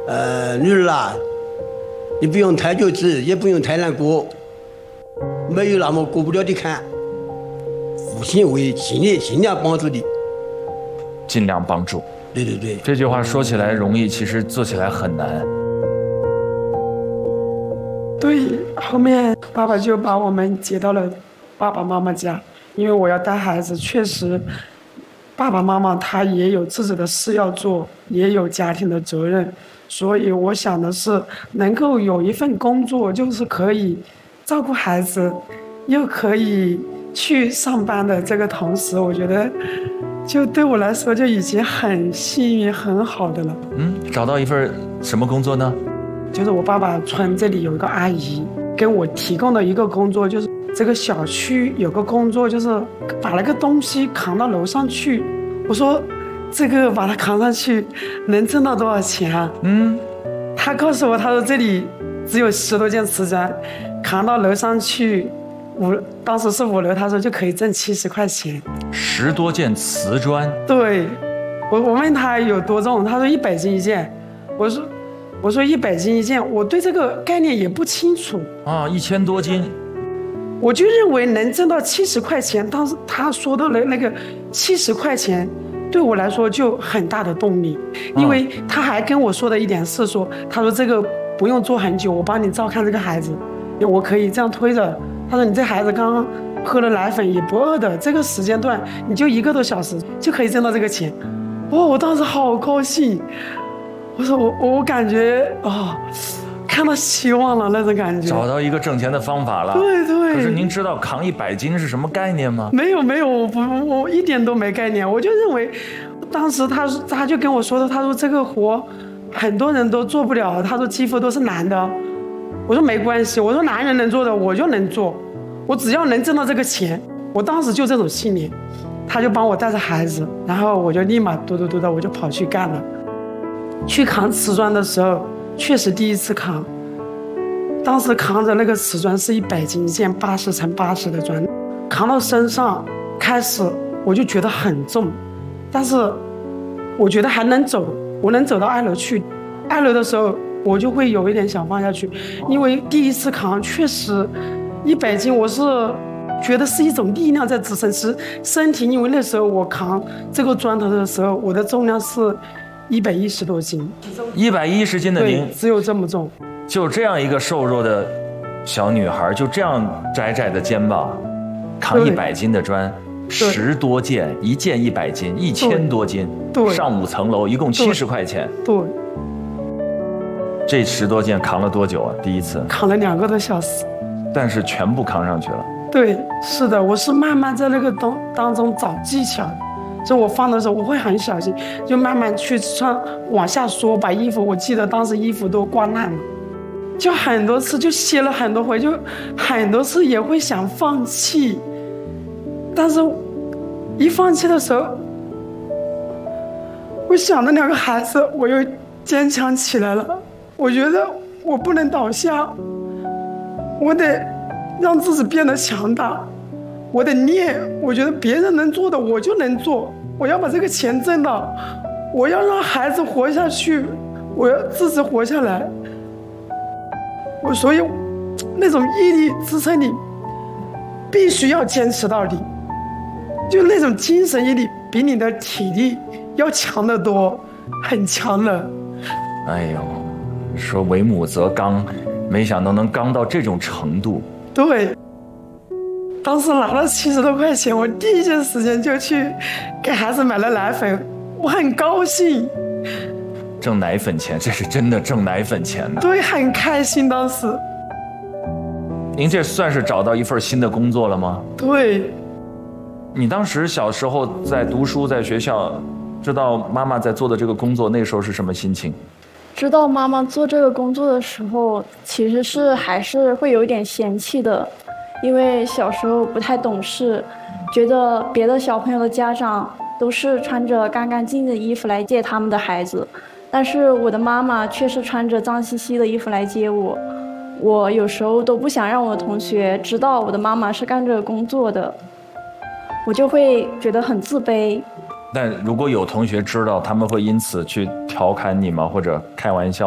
女儿啊，你不用太着急，也不用太难过，没有那么过不了的坎，父亲会尽量帮助你。 尽量帮助。 对对对， 这句话说起来容易，其实做起来很难。 对，后面爸爸就把我们接到了爸爸妈妈家，因为我要带孩子，确实爸爸妈妈他也有自己的事要做，也有家庭的责任，所以我想的是能够有一份工作，就是可以照顾孩子，又可以去上班的这个同时，我觉得就对我来说就已经很幸运很好的了。 找到一份什么工作呢？ 就是我爸爸村这里有一个阿姨跟我提供的一个工作，就是这个小区有个工作，就是把那个东西扛到楼上去。我说这个把它扛上去能挣到多少钱啊？他告诉我，他说这里只有10多件瓷砖，扛到楼上去当时是5楼，他说就可以挣70块钱。 10多件瓷砖。 对，我问他有多重，他说100斤一件。我说100斤一件，我对这个概念也不清楚啊，1000多斤， 我就认为能挣到70块钱。当时他说的那个70块钱，对我来说就很大的动力，因为他还跟我说的一点是说，他说这个不用做很久，我帮你照看这个孩子，我可以这样推着。他说你这孩子刚刚喝了奶粉也不饿的，这个时间段你就1个多小时就可以挣到这个钱。哇，我当时好高兴。我说我感觉看到希望了那种感觉， 找到一个挣钱的方法了。 对对。 可是您知道扛100斤是什么概念吗？ 没有，我一点都没概念。我就认为，当时他就跟我说的，他说这个活很多人都做不了，他说几乎都是男的。我说没关系，我说男人能做的我就能做，我只要能挣到这个钱。我当时就这种信念。他就帮我带着孩子，然后我就立马嘟的我就跑去干了。去扛瓷砖的时候，确实第一次扛，当时扛着那个瓷砖是100斤一件，80乘80的砖，扛到身上，开始我就觉得很重，但是我觉得还能走，我能走到2楼去。2楼的时候，我就会有一点想放下去，因为第一次扛确实100斤，我是觉得是一种力量在支撑身体，因为那时候我扛这个砖头的时候，我的重量是110多斤 ，110斤的您， 对，只有这么重。 就这样一个瘦弱的小女孩，就这样窄窄的肩膀，扛100斤的砖，10多件，一件100斤，1000多斤， 对， 上5层楼，一共70块钱。 对。 这10多件扛了多久啊？第一次扛了2个多小时，但是全部扛上去了。 对，是的，我是慢慢在那个当中找技巧。就我放的时候，我会很小心，就慢慢去穿，往下缩，把衣服，我记得当时衣服都刮烂了，就很多次，就歇了很多回，就很多次也会想放弃，但是一放弃的时候，我想着2个孩子，我又坚强起来了。我觉得我不能倒下，我得让自己变得强大。我得念，我觉得别人能做的我就能做，我要把这个钱挣到，我要让孩子活下去，我要自己活下来。所以那种毅力支撑你必须要坚持到底，就那种精神毅力比你的体力要强得多，很强的。 哎呦，说为母则刚，没想到能刚到这种程度。 对，当时拿了70多块钱，我第一件时间就去给孩子买了奶粉，我很高兴。 挣奶粉钱，这是真的挣奶粉钱的。 对，很开心当时。 您这算是找到一份新的工作了吗？ 对。 你当时小时候在读书，在学校，知道妈妈在做的这个工作，那时候是什么心情？ 知道妈妈做这个工作的时候，其实还是会有一点嫌弃的，因为小时候不太懂事，觉得别的小朋友的家长都是穿着干干净净的衣服来接他们的孩子，但是我的妈妈却是穿着脏兮兮的衣服来接我。我有时候都不想让我的同学知道我的妈妈是干这个工作的，我就会觉得很自卑。 但如果有同学知道，他们会因此去调侃你吗？或者开玩笑？